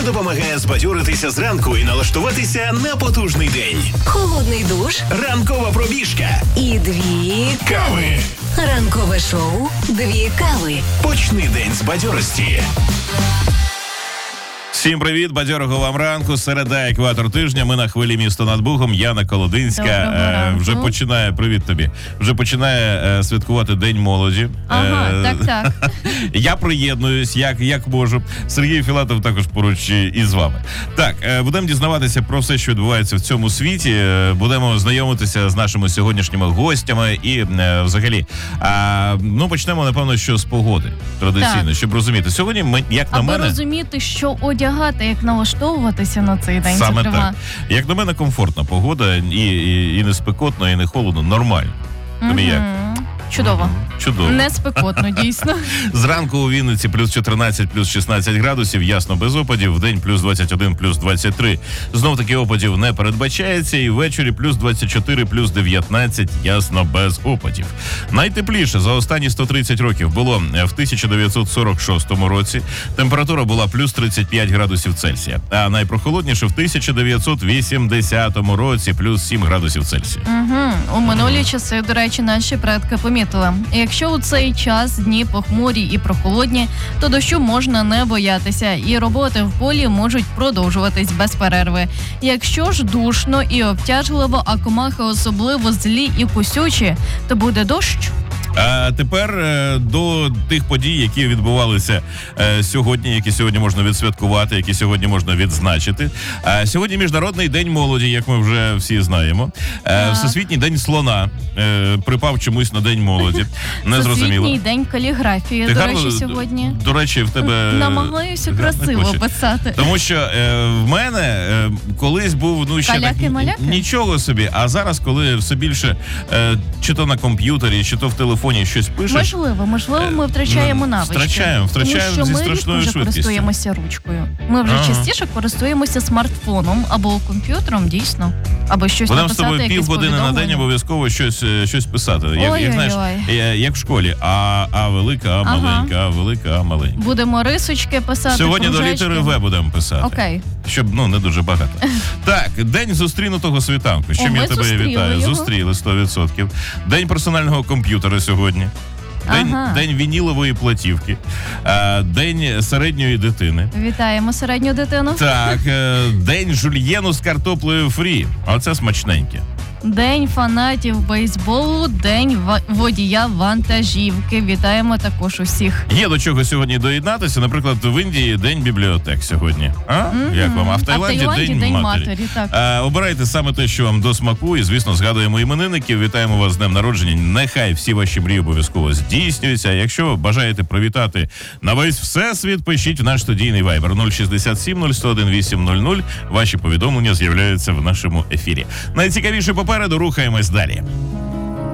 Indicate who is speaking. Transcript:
Speaker 1: що допомагає збадьоритися зранку і налаштуватися на потужний день.
Speaker 2: Холодний душ.
Speaker 1: Ранкова пробіжка.
Speaker 2: І 2
Speaker 1: кави.
Speaker 2: Ранкове шоу «2 кави».
Speaker 1: Почни день з бадьорості.
Speaker 3: Всім привіт, бадьорого вам ранку. Середа, екватор тижня. Ми на хвилі місто над Богом. Яна Колодинська вже починає, привіт тобі, вже починає святкувати День молоді.
Speaker 4: Ага, так.
Speaker 3: Я приєднуюсь, як можу. Сергій Філатов також поруч із вами. Так, будемо дізнаватися про все, що відбувається в цьому світі. Будемо знайомитися з нашими сьогоднішніми гостями і взагалі. Почнемо, напевно, що з погоди. Традиційно,
Speaker 4: так.
Speaker 3: Щоб розуміти. Сьогодні ми, як на мене...
Speaker 4: розуміти, що одягати, як налаштовуватися на цей день.
Speaker 3: Саме
Speaker 4: зокрема.
Speaker 3: так. Як на мене, комфортна погода, і не спекотно, і не холодно, нормально. Тобі як?
Speaker 4: Чудово.
Speaker 3: Чудово.
Speaker 4: Не спекотно, дійсно.
Speaker 3: Зранку у Вінниці плюс 14, плюс 16 градусів, ясно, без опадів, вдень плюс 21, плюс 23. Знов таки опадів не передбачається, і ввечері плюс 24, плюс 19, ясно, без опадів. Найтепліше за останні 130 років було в 1946 році. Температура була плюс 35 градусів Цельсія. А найпрохолодніше в 1980 році плюс 7 градусів Цельсія.
Speaker 4: У минулі часи, до речі, наші предки помітили. Якщо у цей час дні похмурі і прохолодні, то дощу можна не боятися, і роботи в полі можуть продовжуватись без перерви. Якщо ж душно і обтяжливо, а комахи особливо злі і кусючі, то буде дощ.
Speaker 3: А тепер до тих подій, які відбувалися сьогодні, які сьогодні можна відсвяткувати, які сьогодні можна відзначити. Сьогодні Міжнародний день молоді, як ми вже всі знаємо. Всесвітній день слона припав чомусь на День молоді. Не зрозуміло.
Speaker 4: Всесвітній день каліграфії, до речі, сьогодні.
Speaker 3: До речі, в тебе...
Speaker 4: Намагаюся красиво писати.
Speaker 3: Тому що в мене колись був, ще так, нічого собі, а зараз, коли все більше чи то на комп'ютері, чи то в телефоні щось пишеш.
Speaker 4: Можливо, ми втрачаємо навички.
Speaker 3: Втрачаємо
Speaker 4: тому
Speaker 3: зі
Speaker 4: що
Speaker 3: страшною
Speaker 4: ми вже
Speaker 3: швидкістю.
Speaker 4: користуємося ручкою. Ми вже частіше користуємося смартфоном або комп'ютером, дійсно. Або щось
Speaker 3: будемо
Speaker 4: написати,
Speaker 3: з тобою півгодини на день обов'язково щось писати. Як знаєш, як в школі. А велика, а маленька, а велика, а маленька.
Speaker 4: Будемо рисочки писати.
Speaker 3: Сьогодні до літери В будемо писати.
Speaker 4: Окей.
Speaker 3: Щоб, не дуже багато. Так, День зустрінутого світанку. З чим я тебе вітаю.
Speaker 4: Його.
Speaker 3: Зустріли 100%. День персонального комп'ютера сьогодні. День вінілової платівки. День середньої дитини.
Speaker 4: Вітаємо середню дитину.
Speaker 3: Так, день жульєну з картоплею фрі. Оце смачненьке.
Speaker 4: День фанатів бейсболу, день водія вантажівки. Вітаємо також усіх.
Speaker 3: Є до чого сьогодні доєднатися. Наприклад, в Індії день бібліотек сьогодні. Як вам? А в Таїланді день матері.
Speaker 4: Так.
Speaker 3: Обирайте саме те, що вам до смаку. І, звісно, згадуємо іменинників. Вітаємо вас з днем народження. Нехай всі ваші мрії обов'язково здійснюються. Якщо бажаєте привітати на весь всесвіт, пишіть в наш студійний вайбер 067 001 800. Ваші повідомлення з'являються в нашому ефірі. Найцікавіше попереду, рухаємось далі.